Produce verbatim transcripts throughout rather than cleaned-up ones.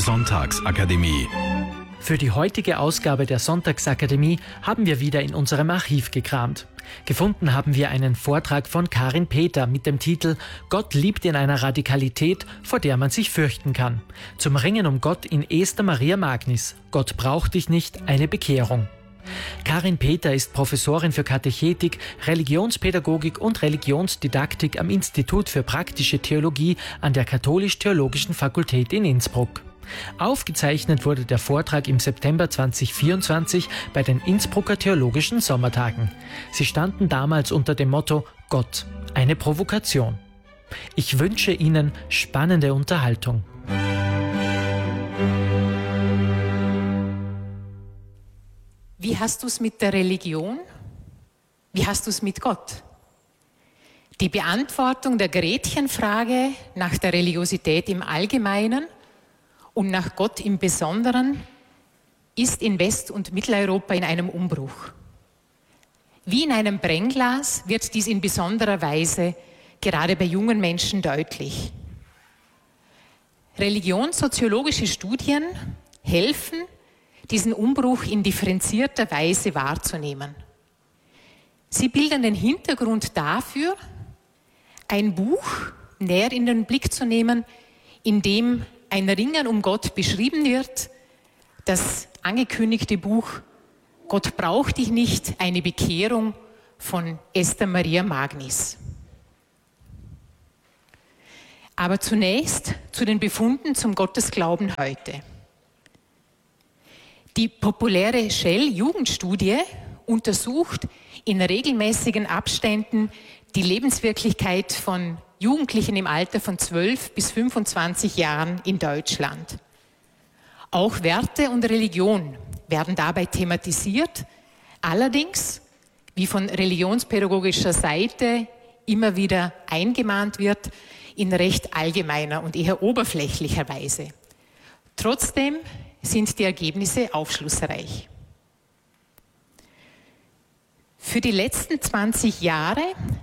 Sonntagsakademie. Für die heutige Ausgabe der Sonntagsakademie haben wir wieder in unserem Archiv gekramt. Gefunden haben wir einen Vortrag von Karin Peter mit dem Titel »Gott liebt in einer Radikalität, vor der man sich fürchten kann«. Zum Ringen um Gott in Esther Maria Magnis. Gott braucht dich nicht, eine Bekehrung. Karin Peter ist Professorin für Katechetik, Religionspädagogik und Religionsdidaktik am Institut für praktische Theologie an der Katholisch-Theologischen Fakultät in Innsbruck. Aufgezeichnet wurde der Vortrag im September zweitausendvierundzwanzig bei den Innsbrucker Theologischen Sommertagen. Sie standen damals unter dem Motto »Gott, eine Provokation«. Ich wünsche Ihnen spannende Unterhaltung. Wie hast du es mit der Religion? Wie hast du es mit Gott? Die Beantwortung der Gretchenfrage nach der Religiosität im Allgemeinen und nach Gott im Besonderen ist in West- und Mitteleuropa in einem Umbruch. Wie in einem Brennglas wird dies in besonderer Weise gerade bei jungen Menschen deutlich. Religionssoziologische Studien helfen, diesen Umbruch in differenzierter Weise wahrzunehmen. Sie bilden den Hintergrund dafür, ein Buch näher in den Blick zu nehmen, in dem ein Ringen um Gott beschrieben wird, das angekündigte Buch »Gott braucht dich nicht, eine Bekehrung« von Esther Maria Magnis. Aber zunächst zu den Befunden zum Gottesglauben heute. Die populäre Shell-Jugendstudie untersucht in regelmäßigen Abständen die Lebenswirklichkeit von Jugendlichen im Alter von zwölf bis fünfundzwanzig Jahren in Deutschland. Auch Werte und Religion werden dabei thematisiert, allerdings, wie von religionspädagogischer Seite immer wieder eingemahnt wird, in recht allgemeiner und eher oberflächlicher Weise. Trotzdem sind die Ergebnisse aufschlussreich. Für die letzten zwanzig Jahre,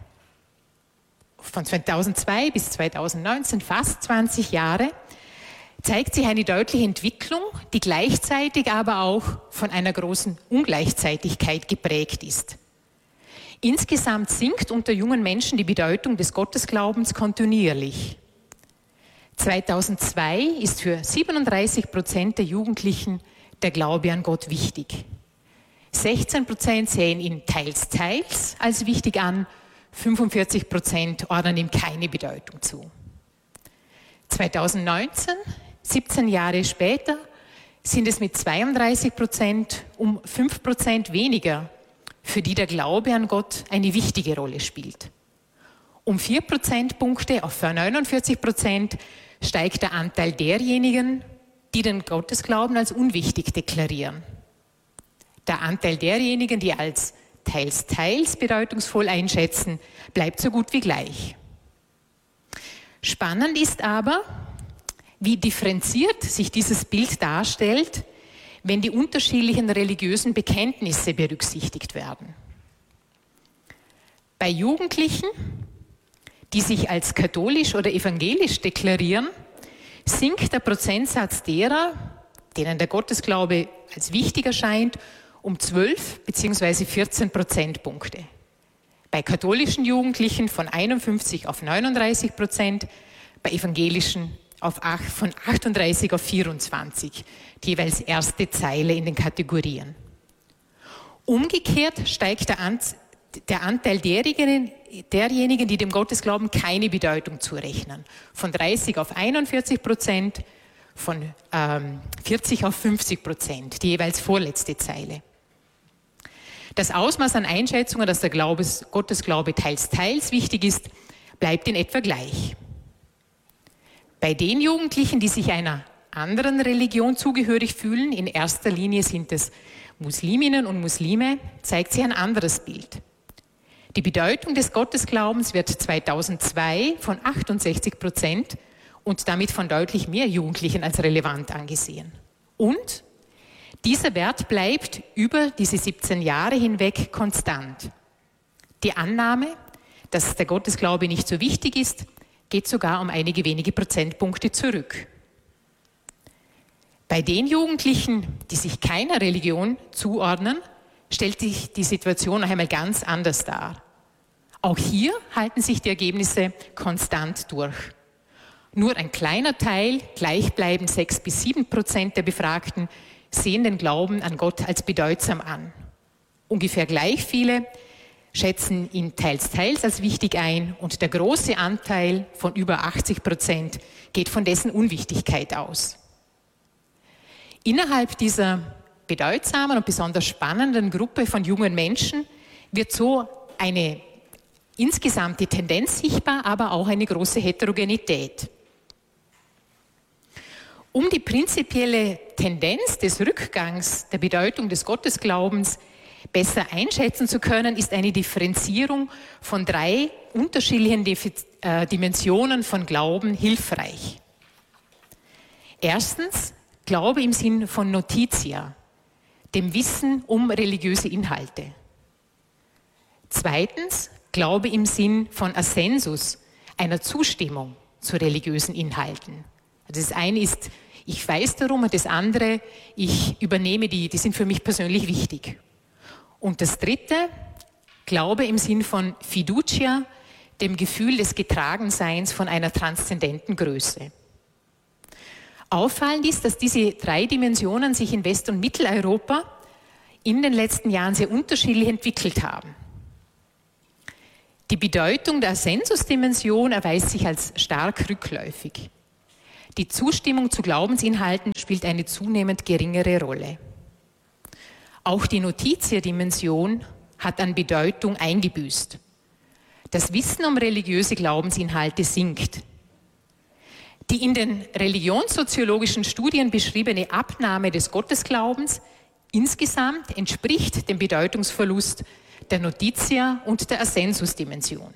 von zweitausendzwei bis zweitausendneunzehn, fast zwanzig Jahre, zeigt sich eine deutliche Entwicklung, die gleichzeitig aber auch von einer großen Ungleichzeitigkeit geprägt ist. Insgesamt sinkt unter jungen Menschen die Bedeutung des Gottesglaubens kontinuierlich. zweitausendzwei ist für siebenunddreißig Prozent der Jugendlichen der Glaube an Gott wichtig. sechzehn Prozent sehen ihn teils, teils als wichtig an, fünfundvierzig Prozent ordnen ihm keine Bedeutung zu. zweitausendneunzehn, siebzehn Jahre später, sind es mit zweiunddreißig Prozent um fünf Prozent weniger, für die der Glaube an Gott eine wichtige Rolle spielt. Um vier Prozentpunkte auf neunundvierzig Prozent steigt der Anteil derjenigen, die den Gottesglauben als unwichtig deklarieren. Der Anteil derjenigen, die als teils, teils bedeutungsvoll einschätzen, bleibt so gut wie gleich. Spannend ist aber, wie differenziert sich dieses Bild darstellt, wenn die unterschiedlichen religiösen Bekenntnisse berücksichtigt werden. Bei Jugendlichen, die sich als katholisch oder evangelisch deklarieren, sinkt der Prozentsatz derer, denen der Gottesglaube als wichtig erscheint, um zwölf bzw. vierzehn Prozentpunkte. Bei katholischen Jugendlichen von einundfünfzig auf neununddreißig Prozent, bei evangelischen auf acht, von achtunddreißig auf vierundzwanzig, die jeweils erste Zeile in den Kategorien. Umgekehrt steigt der, An- der Anteil derjenigen, derjenigen, die dem Gottesglauben keine Bedeutung zurechnen, von dreißig auf einundvierzig Prozent, von ähm, vierzig auf fünfzig Prozent, die jeweils vorletzte Zeile. Das Ausmaß an Einschätzungen, dass der Glaubes, Gottesglaube teils, teils wichtig ist, bleibt in etwa gleich. Bei den Jugendlichen, die sich einer anderen Religion zugehörig fühlen, in erster Linie sind es Musliminnen und Muslime, zeigt sich ein anderes Bild. Die Bedeutung des Gottesglaubens wird zweitausendzwei von achtundsechzig Prozent und damit von deutlich mehr Jugendlichen als relevant angesehen. Und dieser Wert bleibt über diese siebzehn Jahre hinweg konstant. Die Annahme, dass der Gottesglaube nicht so wichtig ist, geht sogar um einige wenige Prozentpunkte zurück. Bei den Jugendlichen, die sich keiner Religion zuordnen, stellt sich die Situation noch einmal ganz anders dar. Auch hier halten sich die Ergebnisse konstant durch. Nur ein kleiner Teil, gleichbleibend sechs bis sieben Prozent der Befragten, sehen den Glauben an Gott als bedeutsam an. Ungefähr gleich viele schätzen ihn teils, teils als wichtig ein und der große Anteil von über achtzig Prozent geht von dessen Unwichtigkeit aus. Innerhalb dieser bedeutsamen und besonders spannenden Gruppe von jungen Menschen wird so eine insgesamte Tendenz sichtbar, aber auch eine große Heterogenität. Um die prinzipielle Tendenz des Rückgangs der Bedeutung des Gottesglaubens besser einschätzen zu können, ist eine Differenzierung von drei unterschiedlichen Dimensionen von Glauben hilfreich. Erstens, Glaube im Sinn von Notitia, dem Wissen um religiöse Inhalte. Zweitens, Glaube im Sinn von Assensus, einer Zustimmung zu religiösen Inhalten. Das eine ist, ich weiß darum, und das andere, ich übernehme die, die sind für mich persönlich wichtig. Und das dritte, Glaube im Sinn von Fiducia, dem Gefühl des Getragenseins von einer transzendenten Größe. Auffallend ist, dass diese drei Dimensionen sich in West- und Mitteleuropa in den letzten Jahren sehr unterschiedlich entwickelt haben. Die Bedeutung der Assensus-Dimension erweist sich als stark rückläufig. Die Zustimmung zu Glaubensinhalten spielt eine zunehmend geringere Rolle. Auch die Notitia-Dimension hat an Bedeutung eingebüßt. Das Wissen um religiöse Glaubensinhalte sinkt. Die in den religionssoziologischen Studien beschriebene Abnahme des Gottesglaubens insgesamt entspricht dem Bedeutungsverlust der Notitia und der Assensus-Dimension.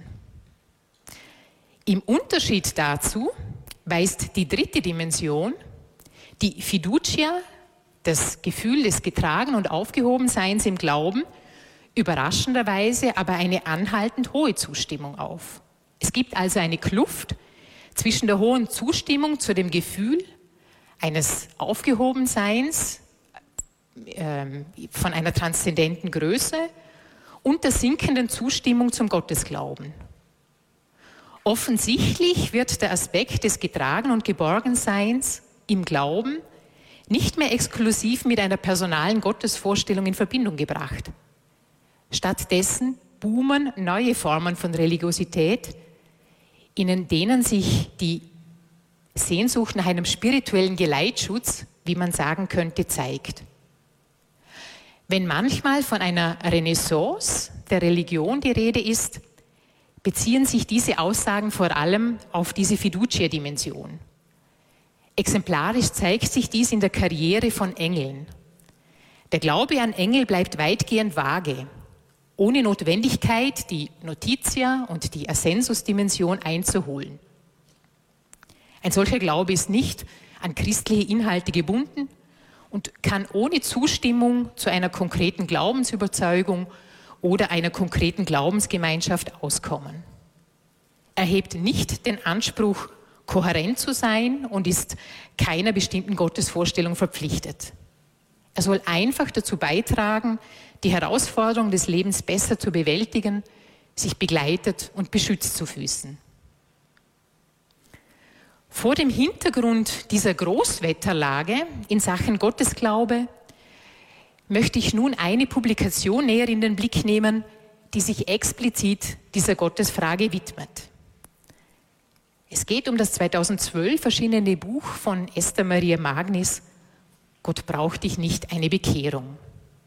Im Unterschied dazu weist die dritte Dimension, die Fiducia, das Gefühl des Getragen- und Aufgehobenseins im Glauben, überraschenderweise aber eine anhaltend hohe Zustimmung auf. Es gibt also eine Kluft zwischen der hohen Zustimmung zu dem Gefühl eines Aufgehobenseins äh, von einer transzendenten Größe und der sinkenden Zustimmung zum Gottesglauben. Offensichtlich wird der Aspekt des Getragen- und Geborgenseins im Glauben nicht mehr exklusiv mit einer personalen Gottesvorstellung in Verbindung gebracht. Stattdessen boomen neue Formen von Religiosität, in denen sich die Sehnsucht nach einem spirituellen Geleitschutz, wie man sagen könnte, zeigt. Wenn manchmal von einer Renaissance der Religion die Rede ist, beziehen sich diese Aussagen vor allem auf diese Fiducia-Dimension. Exemplarisch zeigt sich dies in der Karriere von Engeln. Der Glaube an Engel bleibt weitgehend vage, ohne Notwendigkeit, die Notitia und die Assensus-Dimension einzuholen. Ein solcher Glaube ist nicht an christliche Inhalte gebunden und kann ohne Zustimmung zu einer konkreten Glaubensüberzeugung oder einer konkreten Glaubensgemeinschaft auskommen. Er hebt nicht den Anspruch, kohärent zu sein und ist keiner bestimmten Gottesvorstellung verpflichtet. Er soll einfach dazu beitragen, die Herausforderungen des Lebens besser zu bewältigen, sich begleitet und beschützt zu fühlen. Vor dem Hintergrund dieser Großwetterlage in Sachen Gottesglaube möchte ich nun eine Publikation näher in den Blick nehmen, die sich explizit dieser Gottesfrage widmet. Es geht um das zweitausendzwölf erschienene Buch von Esther Maria Magnis, Gott braucht dich nicht, eine Bekehrung.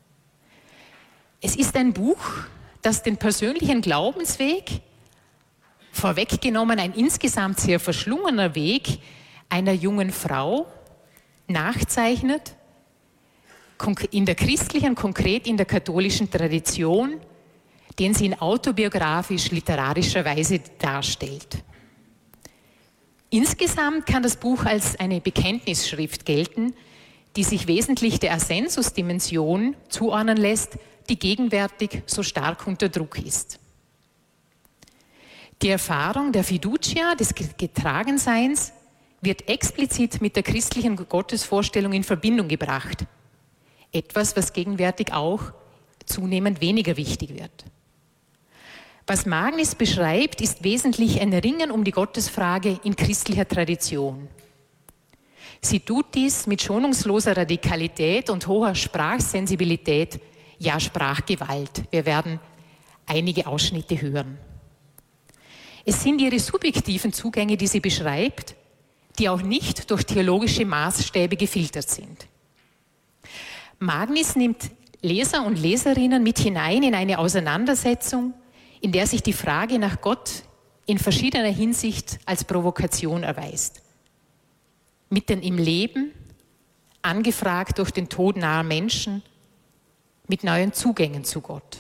Es ist ein Buch, das den persönlichen Glaubensweg, vorweggenommen ein insgesamt sehr verschlungener Weg einer jungen Frau, nachzeichnet, in der christlichen, konkret in der katholischen Tradition, den sie in autobiografisch-literarischer Weise darstellt. Insgesamt kann das Buch als eine Bekenntnisschrift gelten, die sich wesentlich der Assensus-Dimension zuordnen lässt, die gegenwärtig so stark unter Druck ist. Die Erfahrung der Fiducia, des Getragenseins, wird explizit mit der christlichen Gottesvorstellung in Verbindung gebracht. Etwas, was gegenwärtig auch zunehmend weniger wichtig wird. Was Magnis beschreibt, ist wesentlich ein Ringen um die Gottesfrage in christlicher Tradition. Sie tut dies mit schonungsloser Radikalität und hoher Sprachsensibilität, ja Sprachgewalt. Wir werden einige Ausschnitte hören. Es sind ihre subjektiven Zugänge, die sie beschreibt, die auch nicht durch theologische Maßstäbe gefiltert sind. Magnis nimmt Leser und Leserinnen mit hinein in eine Auseinandersetzung, in der sich die Frage nach Gott in verschiedener Hinsicht als Provokation erweist. Mitten im Leben, angefragt durch den Tod naher Menschen, mit neuen Zugängen zu Gott.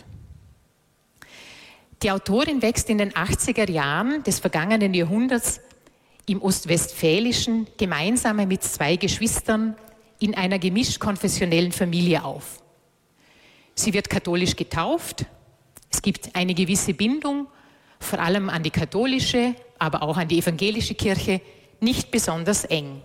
Die Autorin wächst in den achtziger Jahren des vergangenen Jahrhunderts im Ostwestfälischen gemeinsam mit zwei Geschwistern in einer gemischt-konfessionellen Familie auf. Sie wird katholisch getauft. Es gibt eine gewisse Bindung, vor allem an die katholische, aber auch an die evangelische Kirche, nicht besonders eng.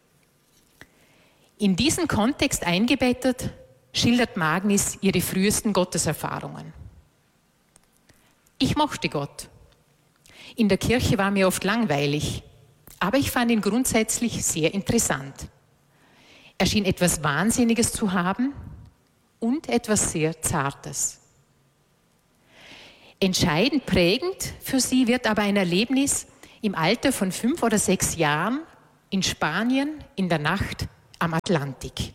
In diesen Kontext eingebettet, schildert Magnis ihre frühesten Gotteserfahrungen. Ich mochte Gott. In der Kirche war mir oft langweilig, aber ich fand ihn grundsätzlich sehr interessant. Er schien etwas Wahnsinniges zu haben und etwas sehr Zartes. Entscheidend prägend für sie wird aber ein Erlebnis im Alter von fünf oder sechs Jahren in Spanien in der Nacht am Atlantik.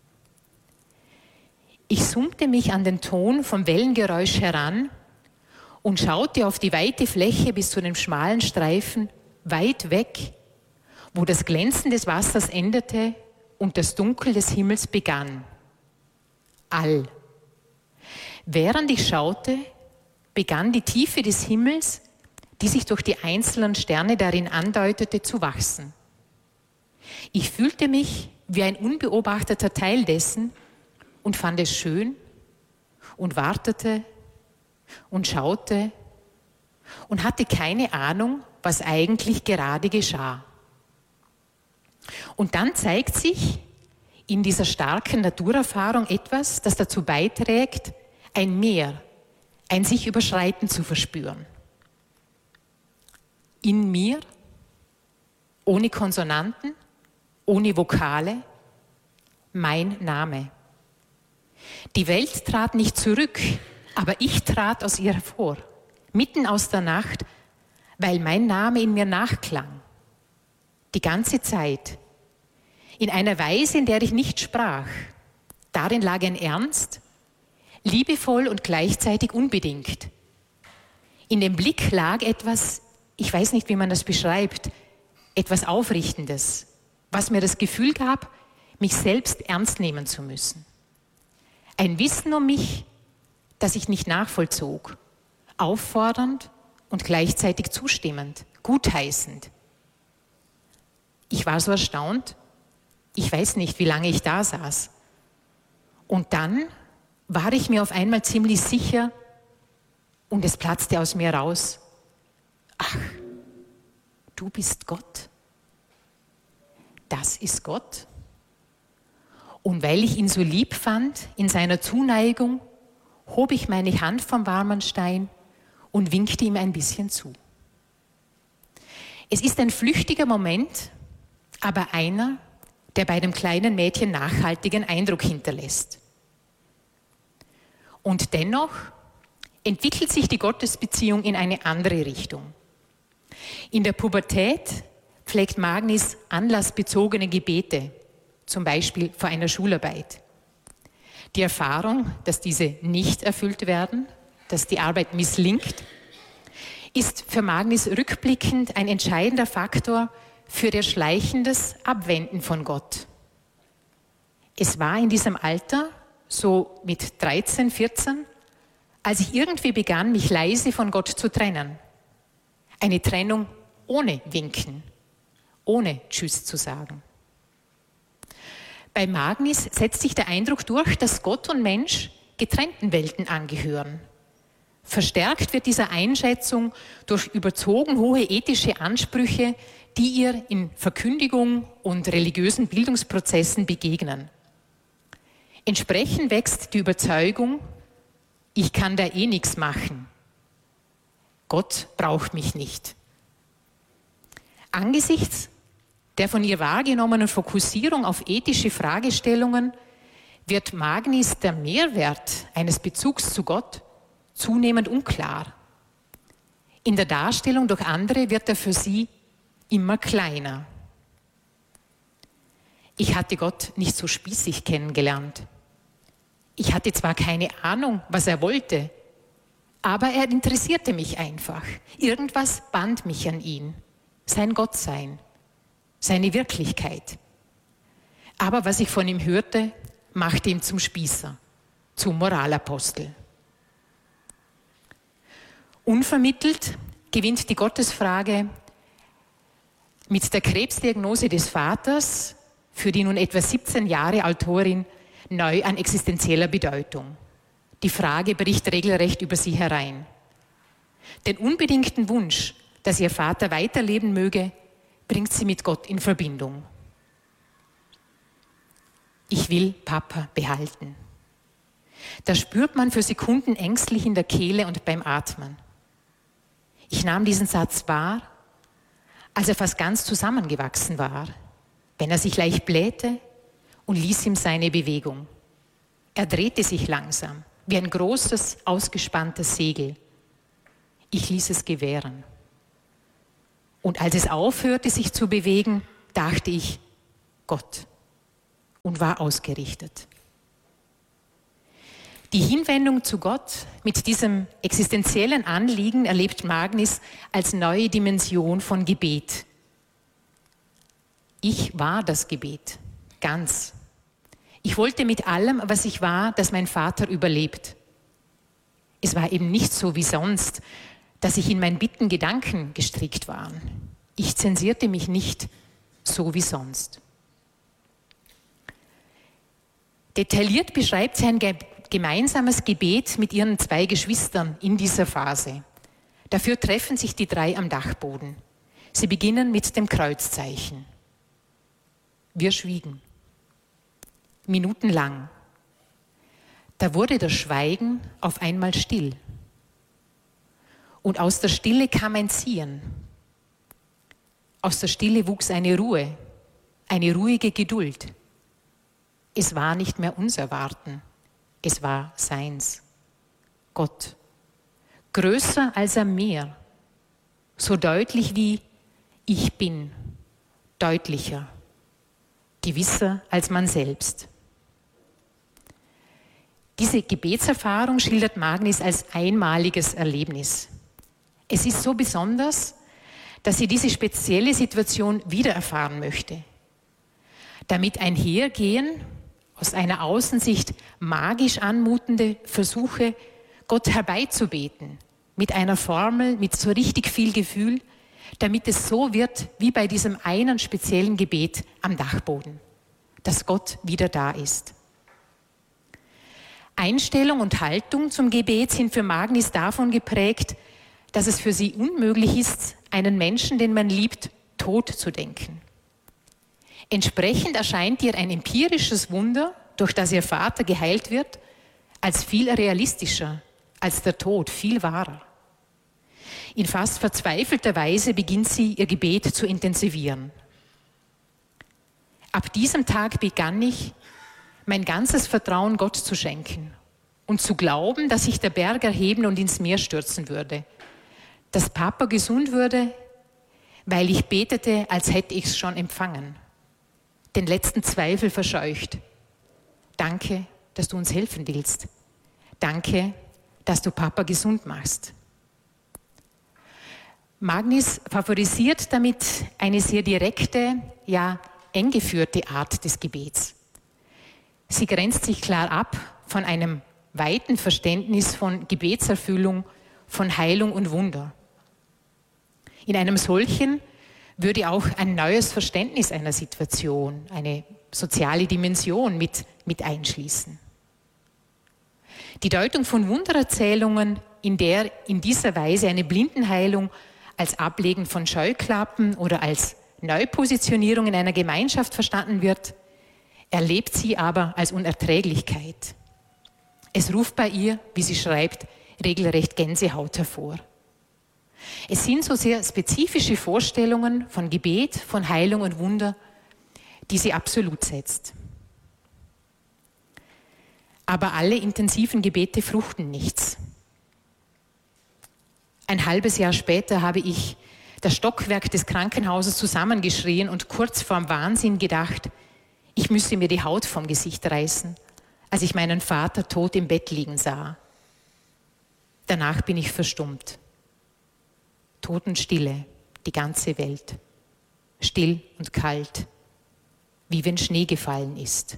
Ich summte mich an den Ton vom Wellengeräusch heran und schaute auf die weite Fläche bis zu dem schmalen Streifen weit weg, wo das Glänzen des Wassers endete und das Dunkel des Himmels begann. All. Während ich schaute, begann die Tiefe des Himmels, die sich durch die einzelnen Sterne darin andeutete, zu wachsen. Ich fühlte mich wie ein unbeobachteter Teil dessen und fand es schön und wartete und schaute und hatte keine Ahnung, was eigentlich gerade geschah. Und dann zeigt sich in dieser starken Naturerfahrung etwas, das dazu beiträgt, ein Mehr, ein sich überschreiten zu verspüren. In mir, ohne Konsonanten, ohne Vokale, mein Name. Die Welt trat nicht zurück, aber ich trat aus ihr hervor, mitten aus der Nacht, weil mein Name in mir nachklang. Die ganze Zeit. In einer Weise, in der ich nicht sprach. Darin lag ein Ernst, liebevoll und gleichzeitig unbedingt. In dem Blick lag etwas, ich weiß nicht, wie man das beschreibt, etwas Aufrichtendes, was mir das Gefühl gab, mich selbst ernst nehmen zu müssen. Ein Wissen um mich, das ich nicht nachvollzog, auffordernd und gleichzeitig zustimmend, gutheißend. Ich war so erstaunt, ich weiß nicht, wie lange ich da saß. Und dann war ich mir auf einmal ziemlich sicher und es platzte aus mir raus. Ach, du bist Gott. Das ist Gott. Und weil ich ihn so lieb fand in seiner Zuneigung, hob ich meine Hand vom warmen Stein und winkte ihm ein bisschen zu. Es ist ein flüchtiger Moment, aber einer, der bei dem kleinen Mädchen nachhaltigen Eindruck hinterlässt. Und dennoch entwickelt sich die Gottesbeziehung in eine andere Richtung. In der Pubertät pflegt Magnis anlassbezogene Gebete, zum Beispiel vor einer Schularbeit. Die Erfahrung, dass diese nicht erfüllt werden, dass die Arbeit misslingt, ist für Magnis rückblickend ein entscheidender Faktor für ihr schleichendes Abwenden von Gott. Es war in diesem Alter, so mit dreizehn, vierzehn, als ich irgendwie begann, mich leise von Gott zu trennen. Eine Trennung ohne Winken, ohne Tschüss zu sagen. Bei Magnis setzt sich der Eindruck durch, dass Gott und Mensch getrennten Welten angehören. Verstärkt wird diese Einschätzung durch überzogen hohe ethische Ansprüche, die ihr in Verkündigung und religiösen Bildungsprozessen begegnen. Entsprechend wächst die Überzeugung, ich kann da eh nichts machen. Gott braucht mich nicht. Angesichts der von ihr wahrgenommenen Fokussierung auf ethische Fragestellungen wird Magnis der Mehrwert eines Bezugs zu Gott zunehmend unklar. In der Darstellung durch andere wird er für sie immer kleiner. Ich hatte Gott nicht so spießig kennengelernt. Ich hatte zwar keine Ahnung, was er wollte, aber er interessierte mich einfach. Irgendwas band mich an ihn, sein Gottsein, seine Wirklichkeit. Aber was ich von ihm hörte, machte ihn zum Spießer, zum Moralapostel. Unvermittelt gewinnt die Gottesfrage mit der Krebsdiagnose des Vaters für die nun etwa siebzehn Jahre Autorin neu an existenzieller Bedeutung. Die Frage bricht regelrecht über sie herein. Den unbedingten Wunsch, dass ihr Vater weiterleben möge, bringt sie mit Gott in Verbindung. Ich will Papa behalten. Da spürt man für Sekunden ängstlich in der Kehle und beim Atmen. Ich nahm diesen Satz wahr, als er fast ganz zusammengewachsen war, wenn er sich leicht blähte und ließ ihm seine Bewegung. Er drehte sich langsam, wie ein großes, ausgespanntes Segel. Ich ließ es gewähren. Und als es aufhörte, sich zu bewegen, dachte ich, Gott, und war ausgerichtet. Die Hinwendung zu Gott mit diesem existenziellen Anliegen erlebt Magnis als neue Dimension von Gebet. Ich war das Gebet, ganz. Ich wollte mit allem, was ich war, dass mein Vater überlebt. Es war eben nicht so wie sonst, dass ich in meinen Bitten Gedanken gestrickt waren. Ich zensierte mich nicht so wie sonst. Detailliert beschreibt sie ein gemeinsames Gebet mit ihren zwei Geschwistern in dieser Phase. Dafür treffen sich die drei am Dachboden. Sie beginnen mit dem Kreuzzeichen. Wir schwiegen. Minutenlang. Da wurde das Schweigen auf einmal still. Und aus der Stille kam ein Ziehen. Aus der Stille wuchs eine Ruhe, eine ruhige Geduld. Es war nicht mehr unser Warten, es war seins. Gott. Größer als am Meer. So deutlich wie ich bin. Deutlicher. Gewisser als man selbst. Diese Gebetserfahrung schildert Magnis als einmaliges Erlebnis. Es ist so besonders, dass sie diese spezielle Situation wiedererfahren möchte. Damit einhergehen, aus einer Außensicht magisch anmutende Versuche, Gott herbeizubeten, mit einer Formel, mit so richtig viel Gefühl, damit es so wird, wie bei diesem einen speziellen Gebet am Dachboden, dass Gott wieder da ist. Einstellung und Haltung zum Gebet sind für Magnis davon geprägt, dass es für sie unmöglich ist, einen Menschen, den man liebt, tot zu denken. Entsprechend erscheint ihr ein empirisches Wunder, durch das ihr Vater geheilt wird, als viel realistischer, als der Tod, viel wahrer. In fast verzweifelter Weise beginnt sie, ihr Gebet zu intensivieren. Ab diesem Tag begann ich, mein ganzes Vertrauen Gott zu schenken und zu glauben, dass sich der Berg erheben und ins Meer stürzen würde, dass Papa gesund würde, weil ich betete, als hätte ich es schon empfangen, den letzten Zweifel verscheucht. Danke, dass du uns helfen willst. Danke, dass du Papa gesund machst. Magnis favorisiert damit eine sehr direkte, ja eng geführte Art des Gebets. Sie grenzt sich klar ab von einem weiten Verständnis von Gebetserfüllung, von Heilung und Wunder. In einem solchen würde auch ein neues Verständnis einer Situation, eine soziale Dimension mit, mit einschließen. Die Deutung von Wundererzählungen, in der in dieser Weise eine Blindenheilung als Ablegen von Scheuklappen oder als Neupositionierung in einer Gemeinschaft verstanden wird, erlebt sie aber als Unerträglichkeit. Es ruft bei ihr, wie sie schreibt, regelrecht Gänsehaut hervor. Es sind so sehr spezifische Vorstellungen von Gebet, von Heilung und Wunder, die sie absolut setzt. Aber alle intensiven Gebete fruchten nichts. Ein halbes Jahr später habe ich das Stockwerk des Krankenhauses zusammengeschrien und kurz vorm Wahnsinn gedacht, ich müsse mir die Haut vom Gesicht reißen, als ich meinen Vater tot im Bett liegen sah. Danach bin ich verstummt. Totenstille, die ganze Welt. Still und kalt, wie wenn Schnee gefallen ist.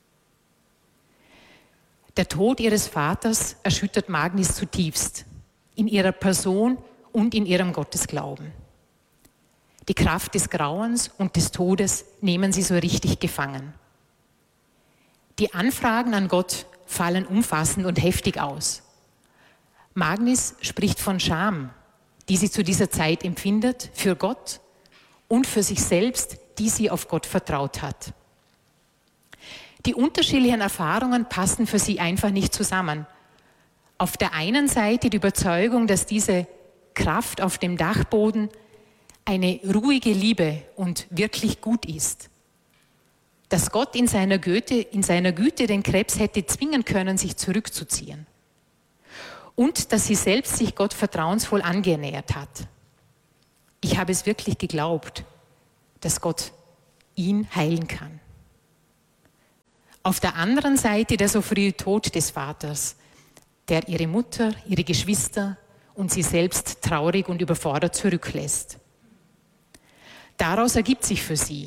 Der Tod ihres Vaters erschüttert Magnis zutiefst, in ihrer Person und in ihrem Gottesglauben. Die Kraft des Grauens und des Todes nehmen sie so richtig gefangen. Die Anfragen an Gott fallen umfassend und heftig aus. Magnis spricht von Scham, die sie zu dieser Zeit empfindet, für Gott und für sich selbst, die sie auf Gott vertraut hat. Die unterschiedlichen Erfahrungen passen für sie einfach nicht zusammen. Auf der einen Seite die Überzeugung, dass diese Kraft auf dem Dachboden eine ruhige Liebe und wirklich gut ist. Dass Gott in seiner Güte, in seiner Güte den Krebs hätte zwingen können, sich zurückzuziehen. Und dass sie selbst sich Gott vertrauensvoll angenähert hat. Ich habe es wirklich geglaubt, dass Gott ihn heilen kann. Auf der anderen Seite der so frühe Tod des Vaters, der ihre Mutter, ihre Geschwister und sie selbst traurig und überfordert zurücklässt. Daraus ergibt sich für sie: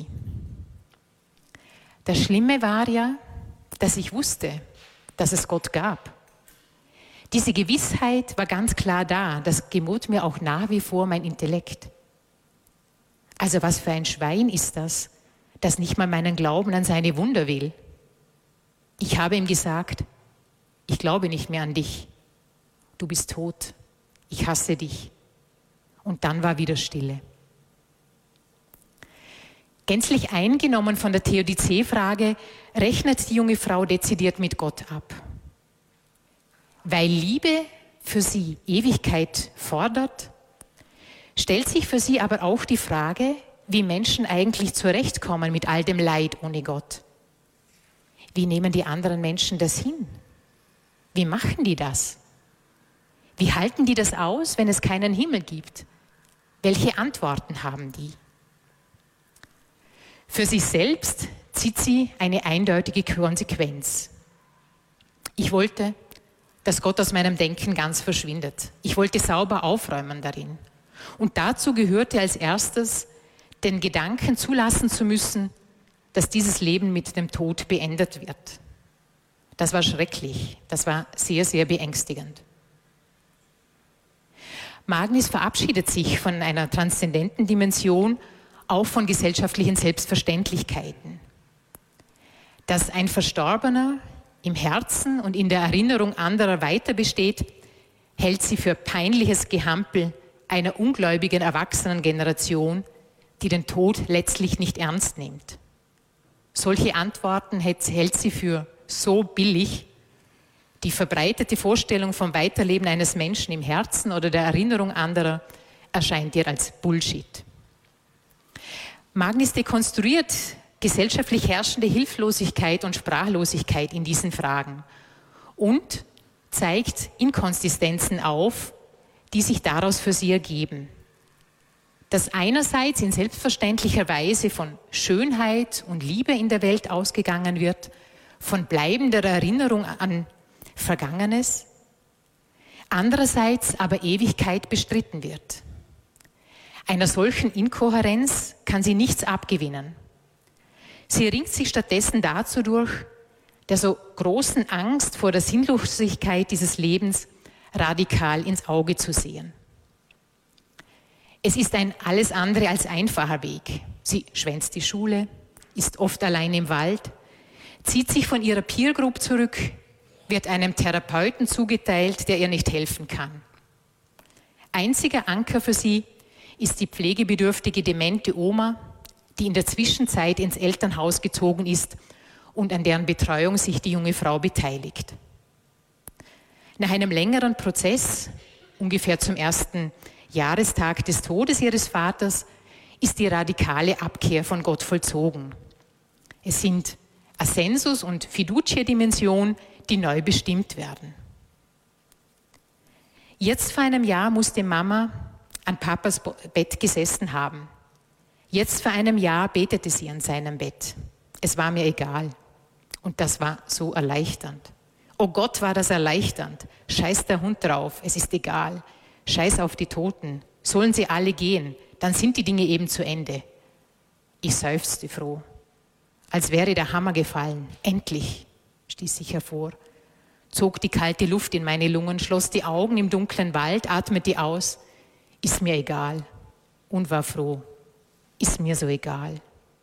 Das Schlimme war ja, dass ich wusste, dass es Gott gab. Diese Gewissheit war ganz klar da, das gebot mir auch nach wie vor mein Intellekt. Also was für ein Schwein ist das, das nicht mal meinen Glauben an seine Wunder will? Ich habe ihm gesagt, ich glaube nicht mehr an dich. Du bist tot. Ich hasse dich. Und dann war wieder Stille. Gänzlich eingenommen von der Theodizee-Frage rechnet die junge Frau dezidiert mit Gott ab. Weil Liebe für sie Ewigkeit fordert, stellt sich für sie aber auch die Frage, wie Menschen eigentlich zurechtkommen mit all dem Leid ohne Gott. Wie nehmen die anderen Menschen das hin? Wie machen die das? Wie halten die das aus, wenn es keinen Himmel gibt? Welche Antworten haben die? Für sich selbst zieht sie eine eindeutige Konsequenz. Ich wollte, dass Gott aus meinem Denken ganz verschwindet. Ich wollte sauber aufräumen darin. Und dazu gehörte als erstes, den Gedanken zulassen zu müssen, dass dieses Leben mit dem Tod beendet wird. Das war schrecklich. Das war sehr, sehr beängstigend. Magnis verabschiedet sich von einer transzendenten Dimension, auch von gesellschaftlichen Selbstverständlichkeiten. Dass ein Verstorbener im Herzen und in der Erinnerung anderer weiter besteht, hält sie für peinliches Gehampel einer ungläubigen Erwachsenengeneration, die den Tod letztlich nicht ernst nimmt. Solche Antworten hält sie für so billig. Die verbreitete Vorstellung vom Weiterleben eines Menschen im Herzen oder der Erinnerung anderer erscheint ihr als Bullshit. Magnis dekonstruiert gesellschaftlich herrschende Hilflosigkeit und Sprachlosigkeit in diesen Fragen und zeigt Inkonsistenzen auf, die sich daraus für sie ergeben. Dass einerseits in selbstverständlicher Weise von Schönheit und Liebe in der Welt ausgegangen wird, von bleibender Erinnerung an Vergangenes, andererseits aber Ewigkeit bestritten wird. Einer solchen Inkohärenz kann sie nichts abgewinnen. Sie ringt sich stattdessen dazu durch, der so großen Angst vor der Sinnlosigkeit dieses Lebens radikal ins Auge zu sehen. Es ist ein alles andere als einfacher Weg. Sie schwänzt die Schule, ist oft allein im Wald, zieht sich von ihrer Peer Group zurück, wird einem Therapeuten zugeteilt, der ihr nicht helfen kann. Einziger Anker für sie ist die pflegebedürftige demente Oma, die in der Zwischenzeit ins Elternhaus gezogen ist und an deren Betreuung sich die junge Frau beteiligt. Nach einem längeren Prozess, ungefähr zum ersten Jahrestag des Todes ihres Vaters, ist die radikale Abkehr von Gott vollzogen. Es sind Ascensus und Fiducia-Dimension, die neu bestimmt werden. Jetzt vor einem Jahr musste Mama an Papas Bett gesessen haben. Jetzt vor einem Jahr betete sie an seinem Bett. Es war mir egal. Und das war so erleichternd. Oh Gott, war das erleichternd. Scheiß der Hund drauf, es ist egal. Scheiß auf die Toten. Sollen sie alle gehen, dann sind die Dinge eben zu Ende. Ich seufzte froh. Als wäre der Hammer gefallen. Endlich, stieß ich hervor. Zog die kalte Luft in meine Lungen, schloss die Augen im dunklen Wald, atmete aus. Ist mir egal. Und war froh. Ist mir so egal.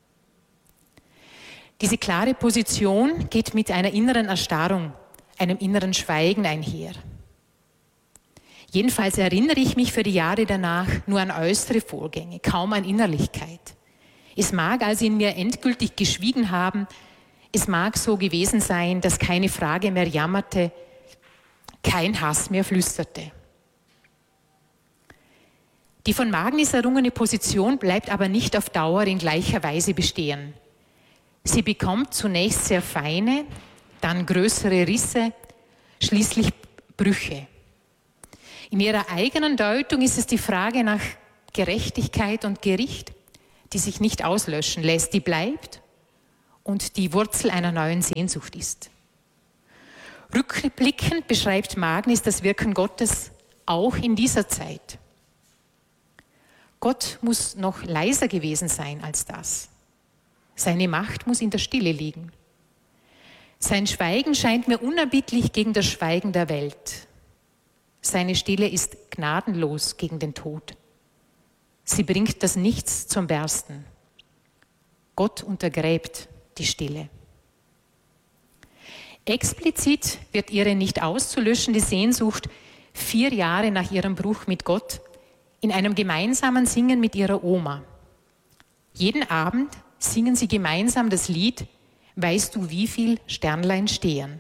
Diese klare Position geht mit einer inneren Erstarrung, einem inneren Schweigen einher. Jedenfalls erinnere ich mich für die Jahre danach nur an äußere Vorgänge, kaum an Innerlichkeit. Es mag also in mir endgültig geschwiegen haben, es mag so gewesen sein, dass keine Frage mehr jammerte, kein Hass mehr flüsterte. Die von Magnis errungene Position bleibt aber nicht auf Dauer in gleicher Weise bestehen. Sie bekommt zunächst sehr feine, dann größere Risse, schließlich Brüche. In ihrer eigenen Deutung ist es die Frage nach Gerechtigkeit und Gericht, die sich nicht auslöschen lässt, die bleibt und die Wurzel einer neuen Sehnsucht ist. Rückblickend beschreibt Magnis das Wirken Gottes auch in dieser Zeit. Gott muss noch leiser gewesen sein als das. Seine Macht muss in der Stille liegen. Sein Schweigen scheint mir unerbittlich gegen das Schweigen der Welt. Seine Stille ist gnadenlos gegen den Tod. Sie bringt das Nichts zum Bersten. Gott untergräbt die Stille. Explizit wird ihre nicht auszulöschende Sehnsucht vier Jahre nach ihrem Bruch mit Gott in einem gemeinsamen Singen mit ihrer Oma. Jeden Abend singen sie gemeinsam das Lied »Weißt du, wie viel Sternlein stehen?«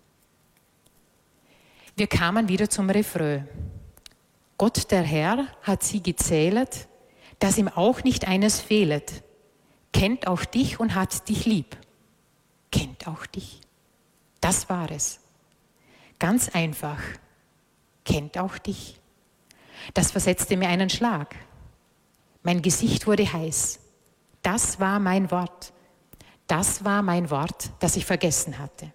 Wir kamen wieder zum Refrain. Gott, der Herr, hat sie gezählet, dass ihm auch nicht eines fehlet. Kennt auch dich und hat dich lieb. Kennt auch dich. Das war es. Ganz einfach. Kennt auch dich. Das versetzte mir einen Schlag. Mein Gesicht wurde heiß. Das war mein Wort. Das war mein Wort, das ich vergessen hatte.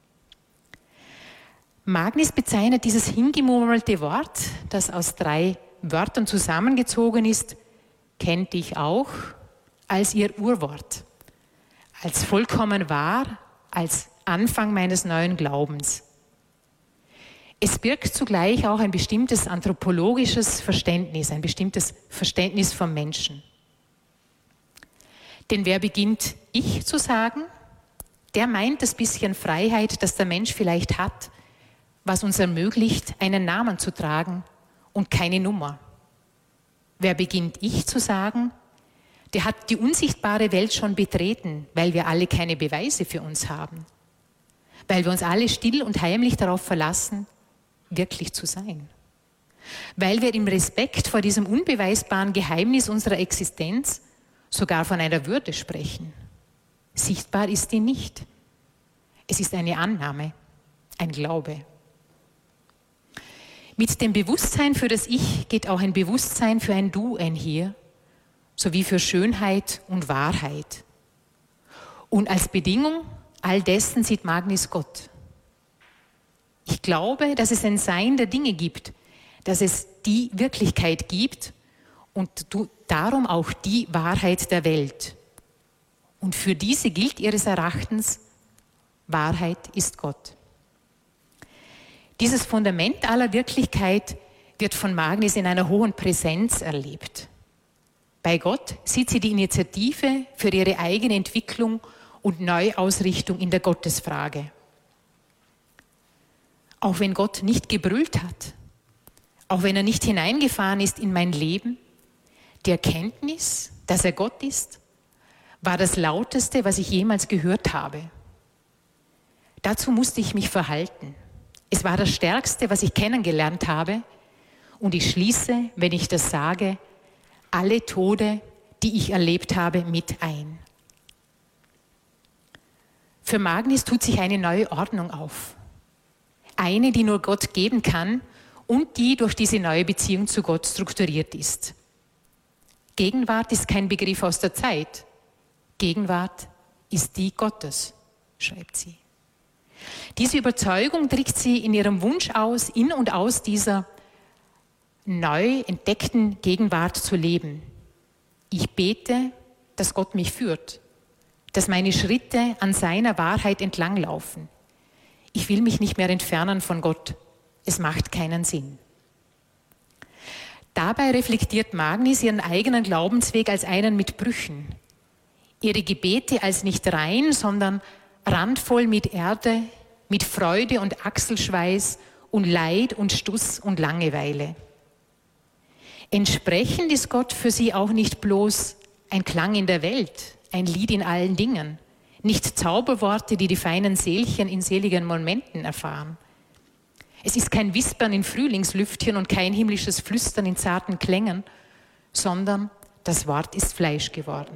Magnis bezeichnet dieses hingemurmelte Wort, das aus drei Wörtern zusammengezogen ist, kennt dich auch, als ihr Urwort, als vollkommen wahr, als Anfang meines neuen Glaubens. Es birgt zugleich auch ein bestimmtes anthropologisches Verständnis, ein bestimmtes Verständnis vom Menschen. Denn wer beginnt, ich zu sagen, der meint das bisschen Freiheit, das der Mensch vielleicht hat, was uns ermöglicht, einen Namen zu tragen und keine Nummer. Wer beginnt, ich zu sagen, der hat die unsichtbare Welt schon betreten, weil wir alle keine Beweise für uns haben. Weil wir uns alle still und heimlich darauf verlassen, wirklich zu sein. Weil wir im Respekt vor diesem unbeweisbaren Geheimnis unserer Existenz sogar von einer Würde sprechen. Sichtbar ist die nicht. Es ist eine Annahme, ein Glaube. Mit dem Bewusstsein für das Ich geht auch ein Bewusstsein für ein Du einher, sowie für Schönheit und Wahrheit. Und als Bedingung all dessen sieht Magnis Gott. Ich glaube, dass es ein Sein der Dinge gibt, dass es die Wirklichkeit gibt und darum auch die Wahrheit der Welt. Und für diese gilt ihres Erachtens, Wahrheit ist Gott. Dieses Fundament aller Wirklichkeit wird von Magnis in einer hohen Präsenz erlebt. Bei Gott sieht sie die Initiative für ihre eigene Entwicklung und Neuausrichtung in der Gottesfrage. Auch wenn Gott nicht gebrüllt hat, auch wenn er nicht hineingefahren ist in mein Leben, die Erkenntnis, dass er Gott ist, war das Lauteste, was ich jemals gehört habe. Dazu musste ich mich verhalten. Es war das Stärkste, was ich kennengelernt habe. Und ich schließe, wenn ich das sage, alle Tode, die ich erlebt habe, mit ein. Für Magnis tut sich eine neue Ordnung auf. Eine, die nur Gott geben kann und die durch diese neue Beziehung zu Gott strukturiert ist. Gegenwart ist kein Begriff aus der Zeit. Gegenwart ist die Gottes, schreibt sie. Diese Überzeugung drückt sie in ihrem Wunsch aus, in und aus dieser neu entdeckten Gegenwart zu leben. Ich bete, dass Gott mich führt, dass meine Schritte an seiner Wahrheit entlanglaufen. Ich will mich nicht mehr entfernen von Gott. Es macht keinen Sinn. Dabei reflektiert Magnis ihren eigenen Glaubensweg als einen mit Brüchen. Ihre Gebete als nicht rein, sondern randvoll mit Erde, mit Freude und Achselschweiß und Leid und Stuss und Langeweile. Entsprechend ist Gott für sie auch nicht bloß ein Klang in der Welt, ein Lied in allen Dingen, nicht Zauberworte, die die feinen Seelchen in seligen Momenten erfahren. Es ist kein Wispern in Frühlingslüftchen und kein himmlisches Flüstern in zarten Klängen, sondern das Wort ist Fleisch geworden.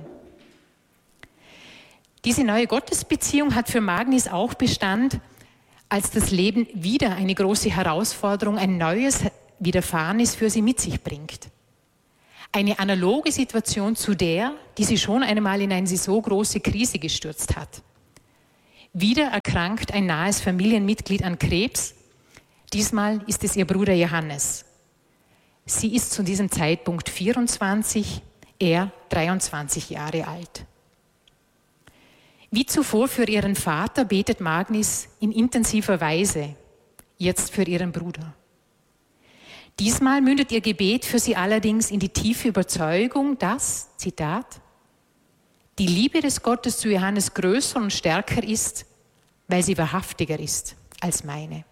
Diese neue Gottesbeziehung hat für Magnis auch Bestand, als das Leben wieder eine große Herausforderung, ein neues Widerfahrenes für sie mit sich bringt. Eine analoge Situation zu der, die sie schon einmal in eine so große Krise gestürzt hat. Wieder erkrankt ein nahes Familienmitglied an Krebs. Diesmal ist es ihr Bruder Johannes. Sie ist zu diesem Zeitpunkt vierundzwanzig, er dreiundzwanzig Jahre alt. Wie zuvor für ihren Vater betet Magnis in intensiver Weise, jetzt für ihren Bruder. Diesmal mündet ihr Gebet für sie allerdings in die tiefe Überzeugung, dass, Zitat, die Liebe des Gottes zu Johannes größer und stärker ist, weil sie wahrhaftiger ist als meine.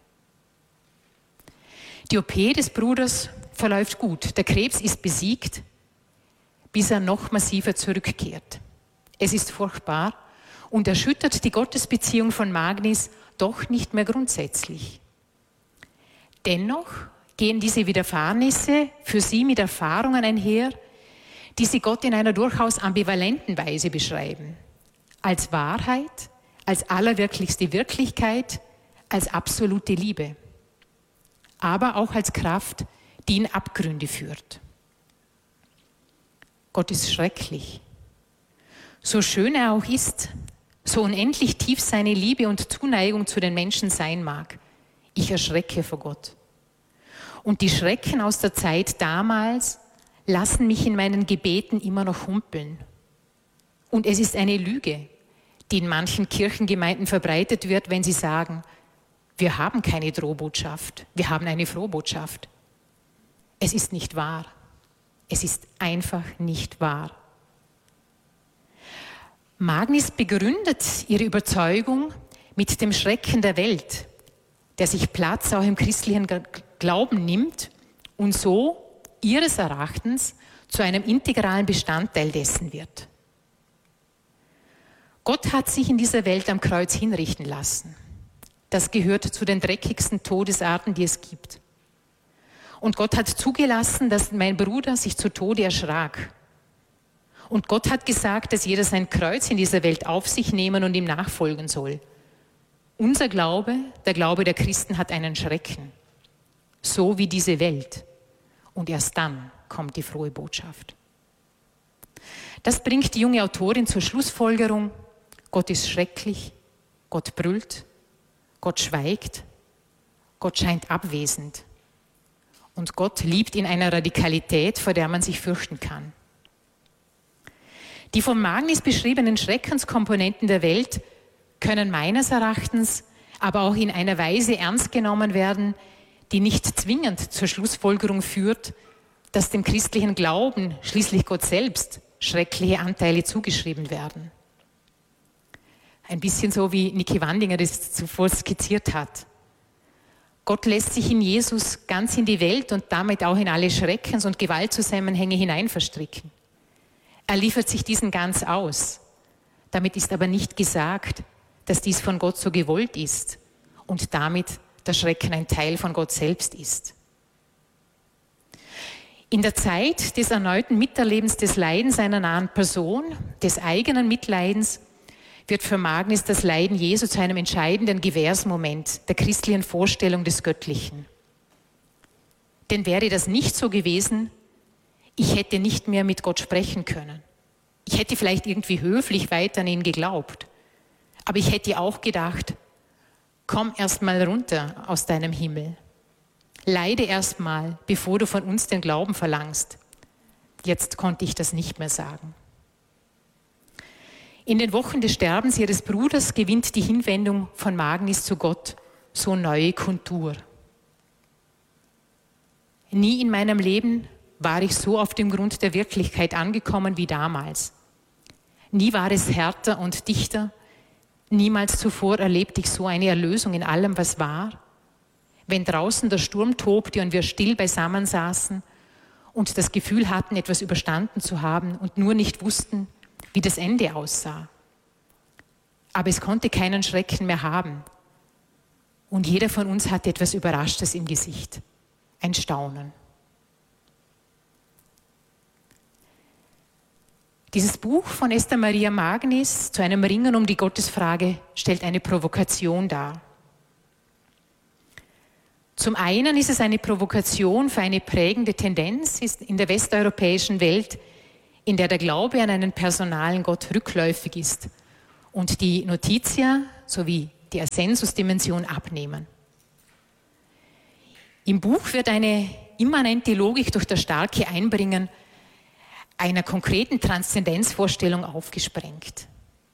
Die O P des Bruders verläuft gut. Der Krebs ist besiegt, bis er noch massiver zurückkehrt. Es ist furchtbar und erschüttert die Gottesbeziehung von Magnis doch nicht mehr grundsätzlich. Dennoch gehen diese Widerfahrnisse für sie mit Erfahrungen einher, die sie Gott in einer durchaus ambivalenten Weise beschreiben. Als Wahrheit, als allerwirklichste Wirklichkeit, als absolute Liebe. Aber auch als Kraft, die in Abgründe führt. Gott ist schrecklich. So schön er auch ist, so unendlich tief seine Liebe und Zuneigung zu den Menschen sein mag, ich erschrecke vor Gott. Und die Schrecken aus der Zeit damals lassen mich in meinen Gebeten immer noch humpeln. Und es ist eine Lüge, die in manchen Kirchengemeinden verbreitet wird, wenn sie sagen, wir haben keine Drohbotschaft, wir haben eine Frohbotschaft. Es ist nicht wahr. Es ist einfach nicht wahr. Magnis begründet ihre Überzeugung mit dem Schrecken der Welt, der sich Platz auch im christlichen Glauben nimmt und so ihres Erachtens zu einem integralen Bestandteil dessen wird. Gott hat sich in dieser Welt am Kreuz hinrichten lassen. Das gehört zu den dreckigsten Todesarten, die es gibt. Und Gott hat zugelassen, dass mein Bruder sich zu Tode erschrak. Und Gott hat gesagt, dass jeder sein Kreuz in dieser Welt auf sich nehmen und ihm nachfolgen soll. Unser Glaube, der Glaube der Christen, hat einen Schrecken. So wie diese Welt. Und erst dann kommt die frohe Botschaft. Das bringt die junge Autorin zur Schlussfolgerung, Gott ist schrecklich, Gott brüllt, Gott schweigt, Gott scheint abwesend. Und Gott liebt in einer Radikalität, vor der man sich fürchten kann. Die von Magnis beschriebenen Schreckenskomponenten der Welt können meines Erachtens aber auch in einer Weise ernst genommen werden, die nicht zwingend zur Schlussfolgerung führt, dass dem christlichen Glauben, schließlich Gott selbst, schreckliche Anteile zugeschrieben werden. Ein bisschen so, wie Niki Wandinger das zuvor skizziert hat. Gott lässt sich in Jesus ganz in die Welt und damit auch in alle Schreckens- und Gewaltzusammenhänge hinein verstricken. Er liefert sich diesen ganz aus. Damit ist aber nicht gesagt, dass dies von Gott so gewollt ist und damit der Schrecken ein Teil von Gott selbst ist. In der Zeit des erneuten Miterlebens des Leidens einer nahen Person, des eigenen Mitleidens, wird für Magnus das Leiden Jesu zu einem entscheidenden Gewährsmoment der christlichen Vorstellung des Göttlichen. Denn wäre das nicht so gewesen, ich hätte nicht mehr mit Gott sprechen können. Ich hätte vielleicht irgendwie höflich weiter an ihn geglaubt. Aber ich hätte auch gedacht, komm erst mal runter aus deinem Himmel. Leide erst mal, bevor du von uns den Glauben verlangst. Jetzt konnte ich das nicht mehr sagen. In den Wochen des Sterbens ihres Bruders gewinnt die Hinwendung von Magnus zu Gott so neue Kontur. Nie in meinem Leben war ich so auf dem Grund der Wirklichkeit angekommen wie damals. Nie war es härter und dichter. Niemals zuvor erlebte ich so eine Erlösung in allem, was war. Wenn draußen der Sturm tobte und wir still beisammen saßen und das Gefühl hatten, etwas überstanden zu haben und nur nicht wussten, wie das Ende aussah. Aber es konnte keinen Schrecken mehr haben. Und jeder von uns hatte etwas Überraschtes im Gesicht. Ein Staunen. Dieses Buch von Esther Maria Magnus zu einem Ringen um die Gottesfrage stellt eine Provokation dar. Zum einen ist es eine Provokation für eine prägende Tendenz in der westeuropäischen Welt, in der der Glaube an einen personalen Gott rückläufig ist und die Notitia sowie die Ascensus-Dimension abnehmen. Im Buch wird eine immanente Logik durch das starke Einbringen einer konkreten Transzendenzvorstellung aufgesprengt.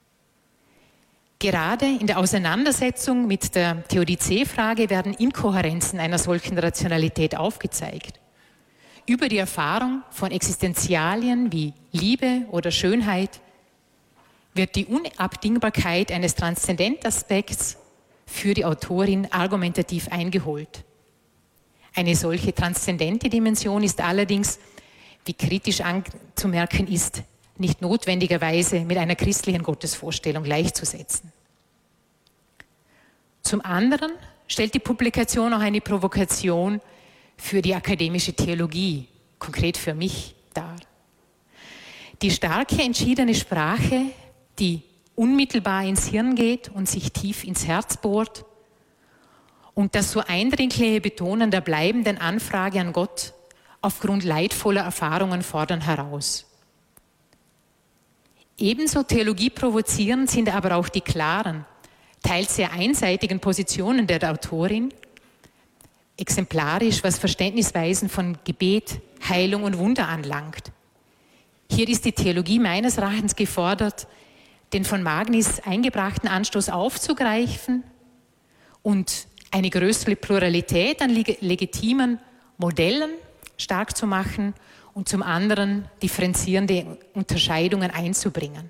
Gerade in der Auseinandersetzung mit der Theodizee-Frage werden Inkohärenzen einer solchen Rationalität aufgezeigt. Über die Erfahrung von Existenzialien wie Liebe oder Schönheit wird die Unabdingbarkeit eines Transzendentaspekts für die Autorin argumentativ eingeholt. Eine solche transzendente Dimension ist allerdings, wie kritisch anzumerken ist, nicht notwendigerweise mit einer christlichen Gottesvorstellung gleichzusetzen. Zum anderen stellt die Publikation auch eine Provokation für die akademische Theologie, konkret für mich, dar. Die starke, entschiedene Sprache, die unmittelbar ins Hirn geht und sich tief ins Herz bohrt, und das so eindringliche Betonen der bleibenden Anfrage an Gott aufgrund leidvoller Erfahrungen fordern heraus. Ebenso theologieprovozierend sind aber auch die klaren, teils sehr einseitigen Positionen der Autorin, exemplarisch, was Verständnisweisen von Gebet, Heilung und Wunder anlangt. Hier ist die Theologie meines Erachtens gefordert, den von Magnus eingebrachten Anstoß aufzugreifen und eine größere Pluralität an leg- legitimen Modellen stark zu machen und zum anderen differenzierende Unterscheidungen einzubringen.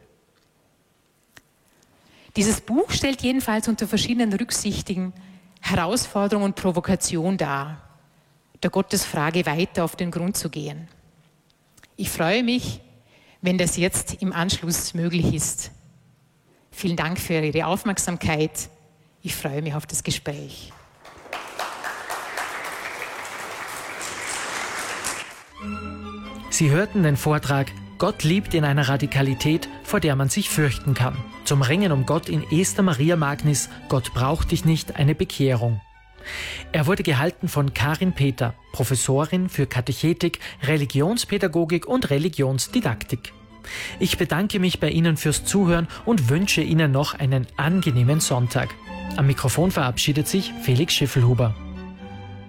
Dieses Buch stellt jedenfalls unter verschiedenen Rücksichten Herausforderung und Provokation dar, der Gottesfrage weiter auf den Grund zu gehen. Ich freue mich, wenn das jetzt im Anschluss möglich ist. Vielen Dank für Ihre Aufmerksamkeit. Ich freue mich auf das Gespräch. Sie hörten den Vortrag Gott liebt in einer Radikalität, vor der man sich fürchten kann. Zum Ringen um Gott in Esther Maria Magnus, Gott braucht dich nicht, eine Bekehrung. Er wurde gehalten von Karin Peter, Professorin für Katechetik, Religionspädagogik und Religionsdidaktik. Ich bedanke mich bei Ihnen fürs Zuhören und wünsche Ihnen noch einen angenehmen Sonntag. Am Mikrofon verabschiedet sich Felix Schiffelhuber.